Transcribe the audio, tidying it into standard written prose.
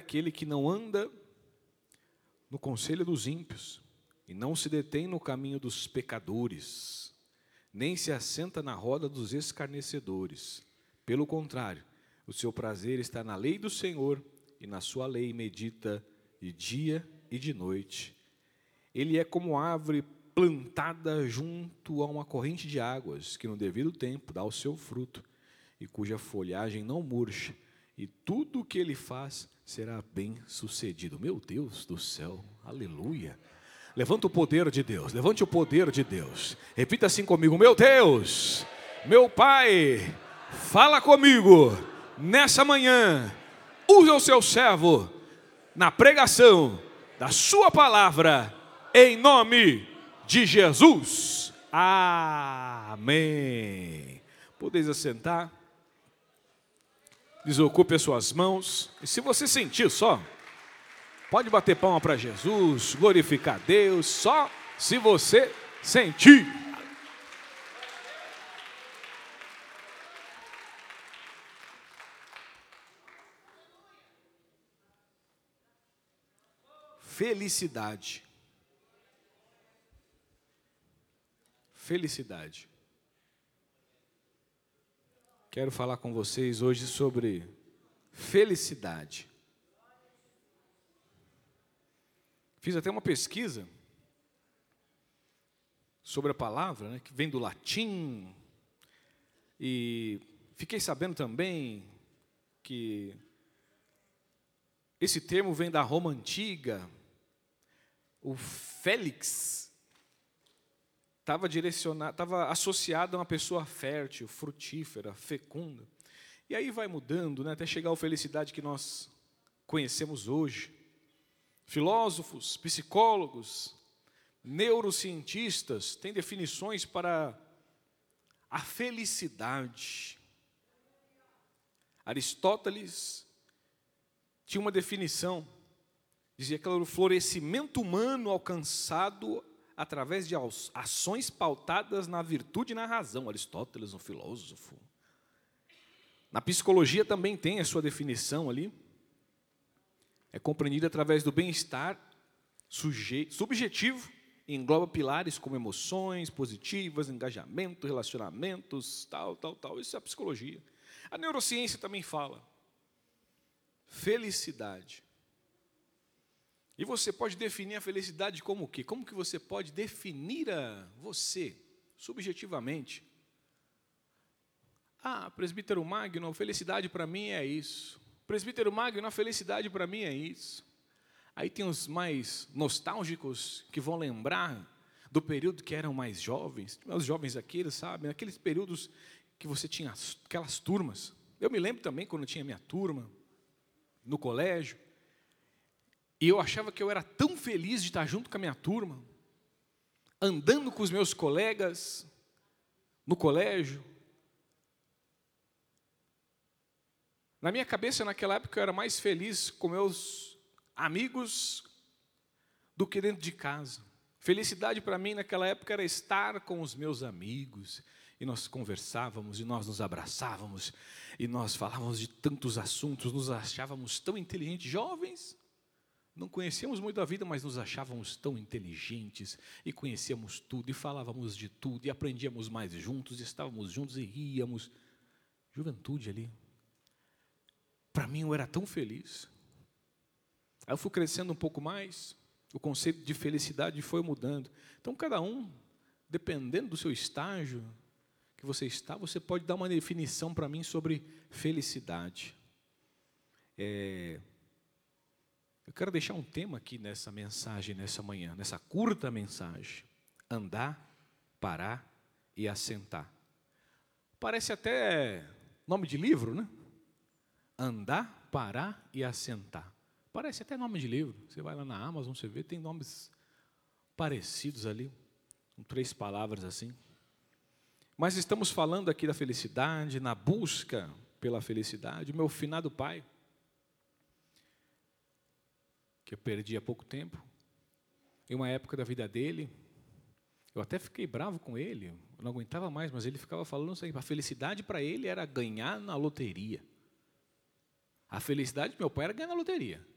aquele que não anda no conselho dos ímpios, e não se detém no caminho dos pecadores, nem se assenta na roda dos escarnecedores. Pelo contrário, o seu prazer está na lei do Senhor, e na sua lei medita de dia e de noite. Ele é como árvore plantada junto a uma corrente de águas, que no devido tempo dá o seu fruto, e cuja folhagem não murcha, e tudo o que ele faz será bem sucedido. Meu Deus do céu, aleluia. Levanta o poder de Deus, levante o poder de Deus. Repita assim comigo: meu Deus, meu Pai, fala comigo nessa manhã. Use o seu servo na pregação da sua palavra, em nome de Jesus. Amém. Podeis assentar. Desocupe as suas mãos. E se você sentir só, pode bater palma para Jesus, glorificar a Deus, só se você sentir. Felicidade. Felicidade. Quero falar com vocês hoje sobre felicidade. Fiz até uma pesquisa sobre a palavra, né, que vem do latim, e fiquei sabendo também que esse termo vem da Roma antiga. O Félix estava associado a uma pessoa fértil, frutífera, fecunda. E aí vai mudando, né, até chegar à felicidade que nós conhecemos hoje. Filósofos, psicólogos, neurocientistas têm definições para a felicidade. Aristóteles tinha uma definição, dizia que era o florescimento humano alcançado através de ações pautadas na virtude e na razão. Aristóteles, um filósofo. Na psicologia também tem a sua definição ali. É compreendida através do bem-estar subjetivo e engloba pilares como emoções positivas, engajamento, relacionamentos, tal. Isso é a psicologia. A neurociência também fala. Felicidade. E você pode definir a felicidade como o quê? Como que você pode definir a você, subjetivamente? Presbítero Magno, a felicidade para mim é isso. Presbítero Magno, a felicidade para mim é isso. Aí tem os mais nostálgicos que vão lembrar do período que eram mais jovens. Os jovens aqui, eles sabem, aqueles períodos que você tinha aquelas turmas. Eu me lembro também quando eu tinha minha turma no colégio. E eu achava que eu era tão feliz de estar junto com a minha turma, andando com os meus colegas no colégio. Na minha cabeça, naquela época, eu era mais feliz com meus amigos do que dentro de casa. Felicidade para mim, naquela época, era estar com os meus amigos. E nós conversávamos, e nós nos abraçávamos, e nós falávamos de tantos assuntos, nos achávamos tão inteligentes, jovens. Não conhecíamos muito a vida, mas nos achávamos tão inteligentes, e conhecíamos tudo, e falávamos de tudo, e aprendíamos mais juntos, e estávamos juntos, e ríamos. Juventude ali. Para mim, eu era tão feliz. Aí eu fui crescendo um pouco mais, o conceito de felicidade foi mudando. Então, cada um, dependendo do seu estágio que você está, você pode dar uma definição para mim sobre felicidade. Eu quero deixar um tema aqui nessa mensagem, nessa manhã, nessa curta mensagem. Andar, parar e assentar. Parece até nome de livro, né? Andar, parar e assentar. Parece até nome de livro. Você vai lá na Amazon, você vê, tem nomes parecidos ali, com 3 palavras assim. Mas estamos falando aqui da felicidade, na busca pela felicidade. Meu finado pai, que eu perdi há pouco tempo, em uma época da vida dele, eu até fiquei bravo com ele, eu não aguentava mais, mas ele ficava falando assim, a felicidade para ele era ganhar na loteria. A felicidade do meu pai era ganhar na loteria.